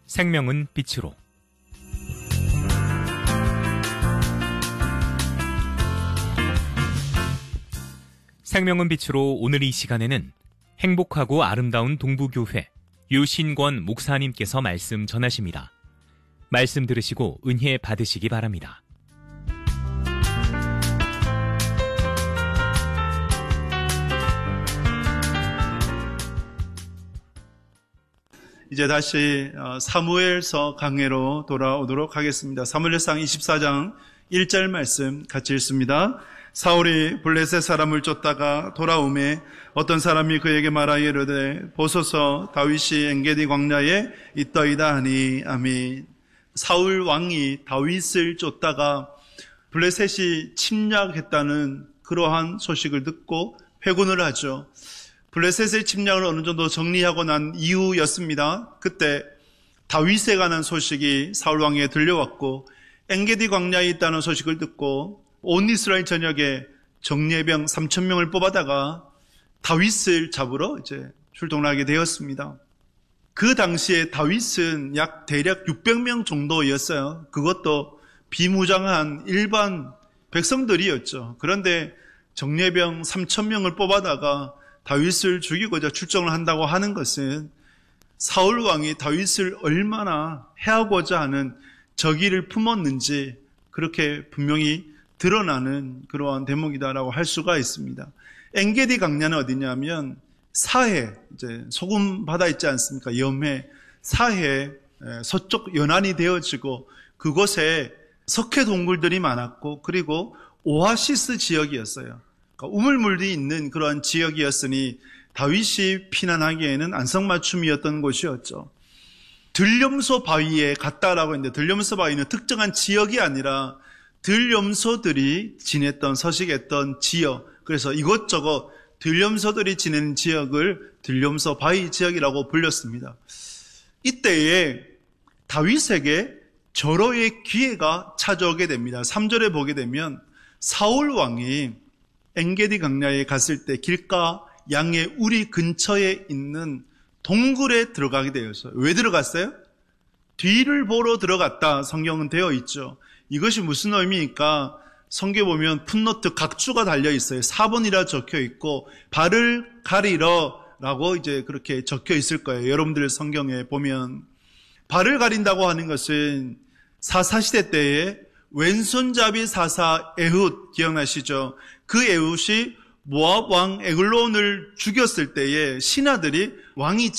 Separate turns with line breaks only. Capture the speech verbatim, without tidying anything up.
생명은 빛으로. 생명은 빛으로 오늘 이 시간에는 행복하고 아름다운 동부교회 유신권 목사님께서 말씀 전하십니다. 말씀 들으시고 은혜 받으시기 바랍니다.
이제 다시 사무엘서 강해로 돌아오도록 하겠습니다. 사무엘상 이십사 장 일 절 말씀 같이 읽습니다. 사울이 블레셋 사람을 쫓다가 돌아오매 어떤 사람이 그에게 말하여 이르되 보소서 다윗이 엔게디 광야에 있더이다 하니. 아멘. 사울 왕이 다윗을 쫓다가 블레셋이 침략했다는 그러한 소식을 듣고 회군을 하죠. 블레셋의 침략을 어느 정도 정리하고 난 이후였습니다. 그때 다윗에 관한 소식이 사울 왕에게 들려왔고 엔게디 광야에 있다는 소식을 듣고 온 이스라엘 전역에 정예병 삼천 명을 뽑아다가 다윗을 잡으러 이제 출동을 하게 되었습니다. 그 당시에 다윗은 약 대략 육백 명 정도였어요. 그것도 비무장한 일반 백성들이었죠. 그런데 정예병 삼천 명을 뽑아다가 다윗을 죽이고자 출정을 한다고 하는 것은 사울 왕이 다윗을 얼마나 해하고자 하는 적의를 품었는지 그렇게 분명히 드러나는 그러한 대목이다라고 할 수가 있습니다. 엔게디 광야는 어디냐면 사해, 이제 소금 바다 있지 않습니까? 염해, 사해 서쪽 연안이 되어지고 그곳에 석회 동굴들이 많았고 그리고 오아시스 지역이었어요. 그러니까 우물물이 있는 그러한 지역이었으니 다윗이 피난하기에는 안성맞춤이었던 곳이었죠. 들염소 바위에 갔다라고 했는데 들염소 바위는 특정한 지역이 아니라 들염소들이 지냈던 서식했던 지역, 그래서 이것저것 들염소들이 지내는 지역을 들염소 바위 지역이라고 불렸습니다. 이때에 다윗에게 절호의 기회가 찾아오게 됩니다. 삼 절에 보게 되면 사울 왕이 엔게디 광야에 갔을 때 길가 양의 우리 근처에 있는 동굴에 들어가게 되었어요. 왜 들어갔어요? 뒤를 보러 들어갔다 성경은 되어 있죠. 이것이 무슨 의미입니까? 성경에 보면 풋노트 각주가 달려 있어요. 사 번이라 적혀 있고 발을 가리러 라고 이제 그렇게 적혀 있을 거예요. 여러분들 성경에 보면 발을 가린다고 하는 것은 사사시대 때에 왼손잡이 사사 에훗 기억나시죠? 그 에훗이 모압 왕 에글론을 죽였을 때에 신하들이 왕이